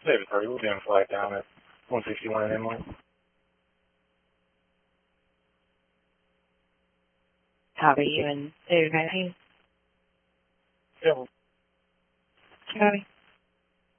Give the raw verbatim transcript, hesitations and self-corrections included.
seven thirty. We'll be on flight down at one sixty-one in Emily. Copy you and David nineteen. Yeah. Copy.